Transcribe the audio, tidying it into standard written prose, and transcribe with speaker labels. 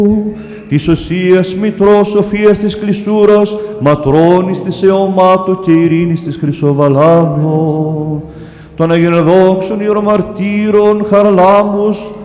Speaker 1: της Οσίας Μητρός Σοφίας της Κλεισούρας, ματρώνης της Εωμάτου και ειρήνης της Χρυσοβαλάμνου, των Αγίων Δόξων Ιερομαρτύρων Χαραλάμους,